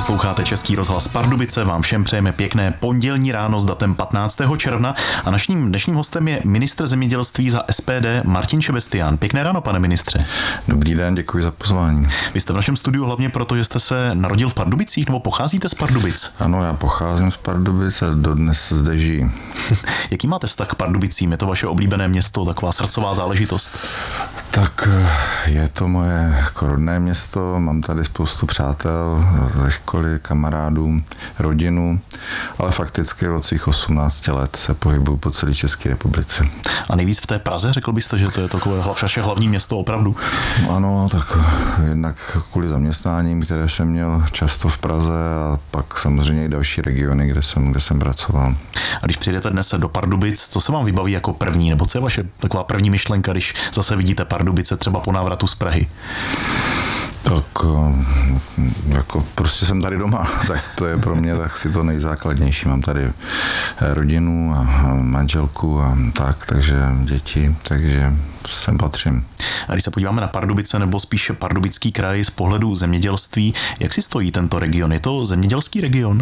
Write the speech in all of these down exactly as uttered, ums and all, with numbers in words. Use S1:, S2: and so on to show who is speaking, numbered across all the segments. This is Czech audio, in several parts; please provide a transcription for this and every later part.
S1: Posloucháte Český rozhlas Pardubice, vám všem přejeme pěkné pondělní ráno s datem patnáctého června a naším dnešním hostem je ministr zemědělství za S P D Martin Šebestián. Pěkné ráno, pane ministře.
S2: Dobrý den, děkuji za pozvání.
S1: Vy jste v našem studiu hlavně proto, že jste se narodil v Pardubicích, nebo pocházíte z Pardubic?
S2: Ano, já pocházím z Pardubic a dodnes zde žiji.
S1: Jaký máte vztah k Pardubicím? Je to vaše oblíbené město, taková srdcová záležitost?
S2: Tak je to moje rodné město, mám tady spoustu přátel ze školy, kamarádů, rodinu, ale fakticky od svých osmnácti let se pohybuju po celé České republice.
S1: A nejvíc v té Praze, řekl byste, že to je takové vaše hlavní město opravdu?
S2: Ano, tak jednak kvůli zaměstnáním, které jsem měl často v Praze a pak samozřejmě i další regiony, kde jsem, kde jsem pracoval.
S1: A když přijdete dnes do Pardubic, co se vám vybaví jako první, nebo co je vaše taková první myšlenka, když zase vidíte Pardubice třeba po návratu z Prahy?
S2: Tak jako prostě jsem tady doma, tak to je pro mě tak si to nejzákladnější. Mám tady rodinu a manželku a tak, takže děti, takže sem patřím.
S1: A když se podíváme na Pardubice nebo spíše Pardubický kraj z pohledu zemědělství, jak si stojí tento region? Je to zemědělský region?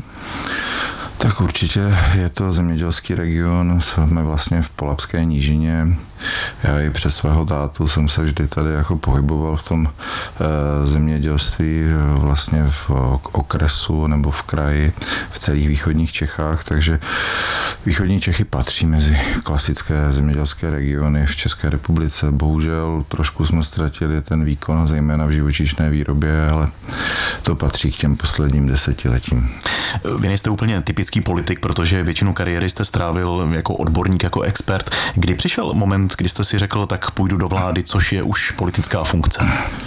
S2: Tak určitě je to zemědělský region, jsme vlastně v Polabské nížině. Já i přes svého tátu jsem se vždy tady jako pohyboval v tom e, zemědělství vlastně v okresu nebo v kraji v celých východních Čechách, takže východní Čechy patří mezi klasické zemědělské regiony v České republice. Bohužel trošku jsme ztratili ten výkon, zejména v živočišné výrobě, ale to patří k těm posledním desetiletím.
S1: Vy nejste úplně typický politik, protože většinu kariéry jste strávil jako odborník, jako expert. Kdy přišel moment, kdy jste si řekl, tak půjdu do vlády, což je už politická funkce?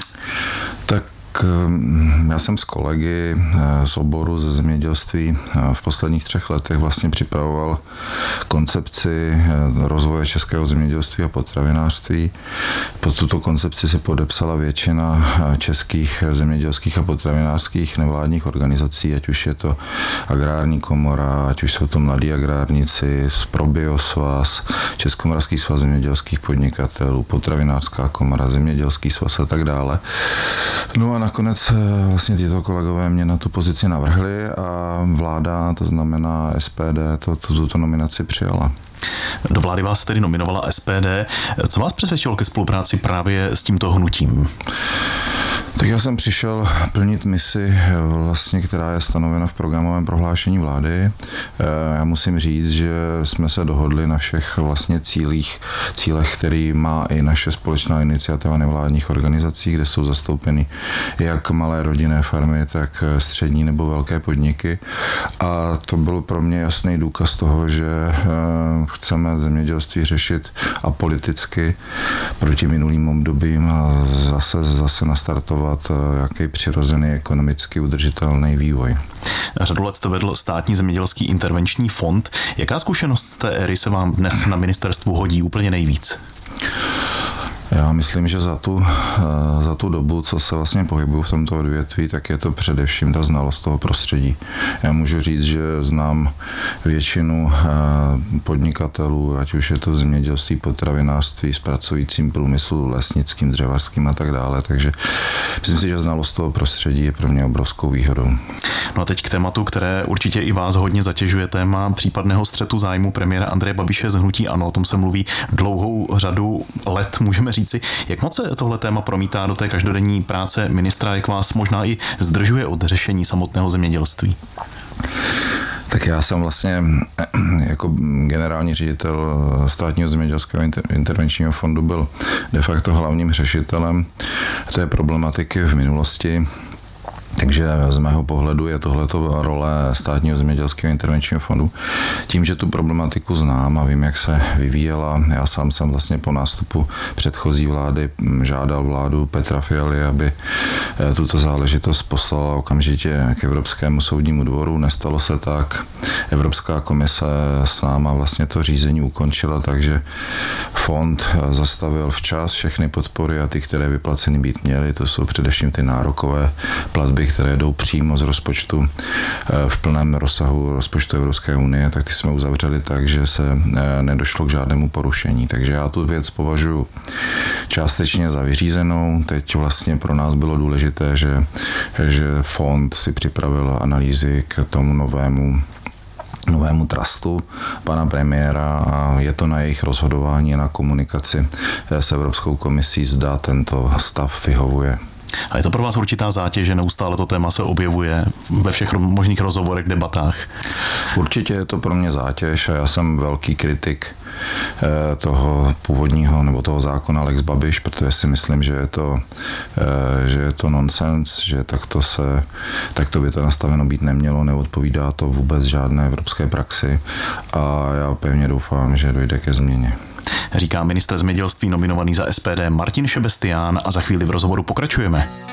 S2: Tak já jsem s kolegy z oboru ze zemědělství v posledních třech letech vlastně připravoval koncepci rozvoje českého zemědělství a potravinářství. Pod tuto koncepci se podepsala většina českých zemědělských a potravinářských nevládních organizací, ať už je to Agrární komora, ať už jsou to Mladí agrárníci, Probiosvaz, Českomoravský svaz zemědělských podnikatelů, Potravinářská komora, Zemědělský svaz a tak dále. No a nakonec vlastně tyto kolegové mě na tu pozici navrhli a vláda, to znamená S P D, to, to, tuto nominaci přijala.
S1: Do vlády vás tedy nominovala S P D. Co vás přesvědčilo ke spolupráci právě s tímto hnutím?
S2: Tak já jsem přišel plnit misi, vlastně, která je stanovena v programovém prohlášení vlády. Já musím říct, že jsme se dohodli na všech vlastně cílích, cílech, který má i naše společná iniciativa nevládních organizací, kde jsou zastoupeny jak malé rodinné farmy, tak střední nebo velké podniky. A to byl pro mě jasný důkaz toho, že chceme zemědělství řešit apoliticky proti minulým obdobím a zase, zase nastartovat jaký přirozený ekonomicky udržitelný vývoj.
S1: Řadu let jste vedl státní zemědělský intervenční fond. Jaká zkušenost z té éry se vám dnes na ministerstvu hodí úplně nejvíc?
S2: Já myslím, že za tu, za tu dobu, co se vlastně pohybuju v tomto odvětví, tak je to především ta znalost toho prostředí. Já můžu říct, že znám většinu podnikatelů, ať už je to zemědělství, potravinářství, zpracujícím průmyslu, lesnickým, dřevařským a tak dále. Takže myslím si, že znalost toho prostředí je pro mě obrovskou výhodou.
S1: No a teď k tématu, které určitě i vás hodně zatěžuje, téma případného střetu zájmu premiéra Andreje Babiše z hnutí ANO. O tom se mluví dlouhou řadu let, můžeme říct. Jak moc se tohle téma promítá do té každodenní práce ministra, jak vás možná i zdržuje od řešení samotného zemědělství?
S2: Tak já jsem vlastně jako generální ředitel státního zemědělského intervenčního fondu byl de facto hlavním řešitelem té problematiky v minulosti. Takže z mého pohledu je tohleto role státního zemědělského intervenčního fondu. Tím, že tu problematiku znám a vím, jak se vyvíjela, já sám jsem vlastně po nástupu předchozí vlády žádal vládu Petra Fialy, aby tuto záležitost poslala okamžitě k Evropskému soudnímu dvoru. Nestalo se tak. Evropská komise s náma vlastně to řízení ukončila, takže fond zastavil včas všechny podpory a ty, které vyplaceny být měly, to jsou především ty nárokové platby, které jdou přímo z rozpočtu v plném rozsahu rozpočtu Evropské unie, tak ty jsme uzavřeli tak, že se nedošlo k žádnému porušení. Takže já tu věc považuji částečně za vyřízenou. Teď vlastně pro nás bylo důležité, že, že fond si připravil analýzy k tomu novému novému trustu pana premiéra a je to na jejich rozhodování, na komunikaci s Evropskou komisí, zda tento stav vyhovuje.
S1: A je to pro vás určitá zátěž, že neustále to téma se objevuje ve všech možných rozhovorech, debatách?
S2: Určitě je to pro mě zátěž a já jsem velký kritik toho původního nebo toho zákona Lex Babiš, protože si myslím, že je to, že je to nonsens, že takto, se, takto by to nastaveno být nemělo, neodpovídá to vůbec žádné evropské praxi a já pevně doufám, že dojde ke změně.
S1: Říká ministr zemědělství nominovaný za S P D Martin Šebestián a za chvíli v rozhovoru pokračujeme.